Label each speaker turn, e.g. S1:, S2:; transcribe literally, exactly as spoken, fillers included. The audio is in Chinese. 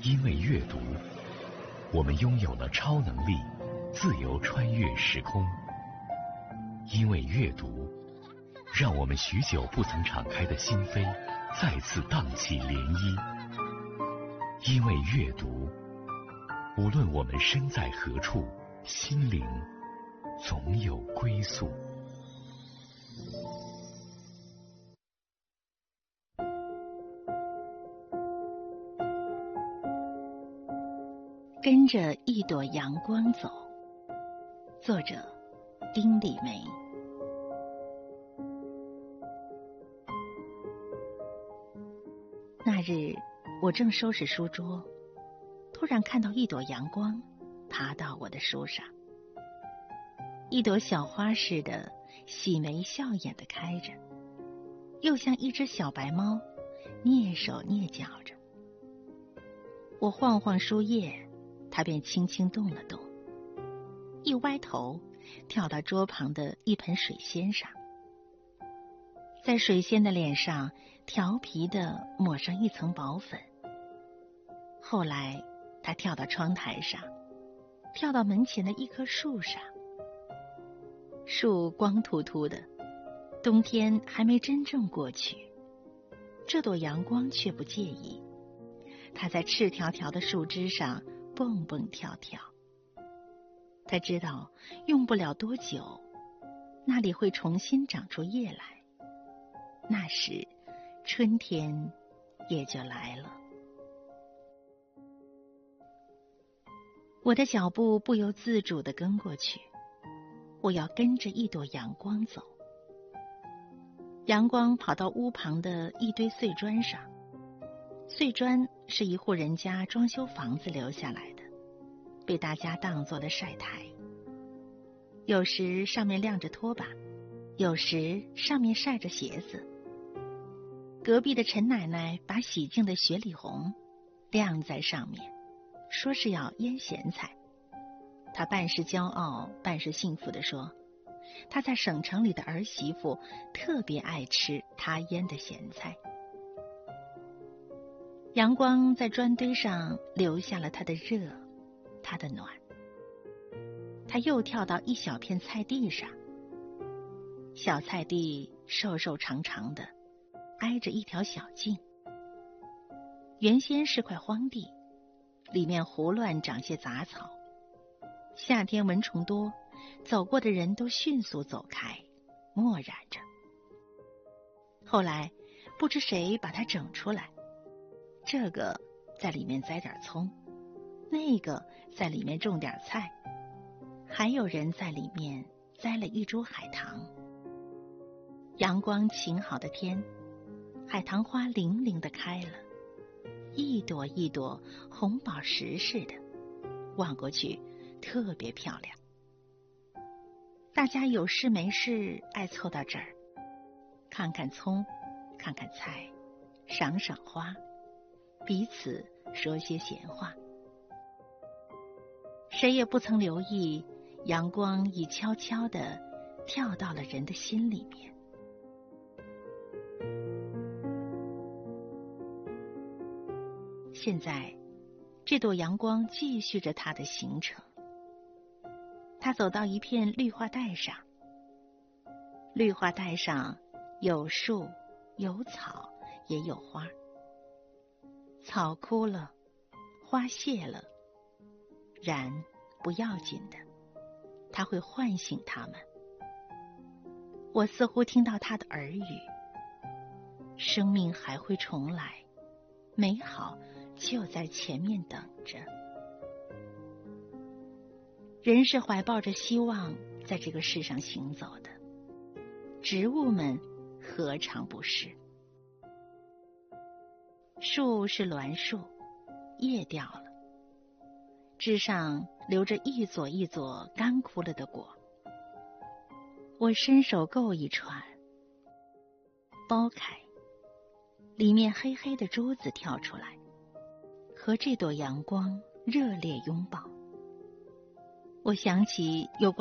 S1: 因为阅读，我们拥有了超能力，自由穿越时空。因为阅读，让我们许久不曾敞开的心扉再次荡起涟漪。因为阅读，无论我们身在何处，心灵总有归宿。
S2: 跟着一朵阳光走，作者丁李梅。那日我正收拾书桌，突然看到一朵阳光爬到我的书上，一朵小花似的喜眉笑眼地开着，又像一只小白猫蹑手蹑脚着。我晃晃书页，它便轻轻动了动，一歪头跳到桌旁的一盆水仙上，在水仙的脸上调皮地抹上一层薄粉。后来它跳到窗台上，跳到门前的一棵树上。树光秃秃的，冬天还没真正过去，这朵阳光却不介意，它在赤条条的树枝上蹦蹦跳跳。他知道用不了多久，那里会重新长出叶来，那时春天也就来了。我的脚步不由自主地跟过去，我要跟着一朵阳光走。阳光跑到屋旁的一堆碎砖上，碎砖是一户人家装修房子留下来的，被大家当作了晒台。有时上面晾着拖把，有时上面晒着鞋子。隔壁的陈奶奶把洗净的雪里红晾在上面，说是要腌咸菜。她半是骄傲半是幸福地说，她在省城里的儿媳妇特别爱吃她腌的咸菜。阳光在砖堆上留下了它的热，它的暖。他又跳到一小片菜地上，小菜地瘦瘦长长的，挨着一条小径。原先是块荒地，里面胡乱长些杂草。夏天蚊虫多，走过的人都迅速走开，默然着。后来不知谁把它整出来，这个在里面栽点葱，那个在里面种点菜，还有人在里面栽了一株海棠。阳光晴好的天，海棠花零零地开了，一朵一朵红宝石似的，望过去特别漂亮。大家有事没事爱凑到这儿，看看葱，看看菜，赏赏花，彼此说些闲话。谁也不曾留意，阳光已悄悄地跳到了人的心里面。现在，这朵阳光继续着它的行程。它走到一片绿化带上，绿化带上有树，有草，也有花。草枯了，花谢了，然不要紧的，它会唤醒他们。我似乎听到他的耳语，生命还会重来，美好就在前面等着。人是怀抱着希望在这个世上行走的，植物们何尝不是？树是栾树，叶掉了，枝上留着一撮一撮干枯了的果。我伸手够一串，剥开，里面黑黑的珠子跳出来，和这朵阳光热烈拥抱。我想起有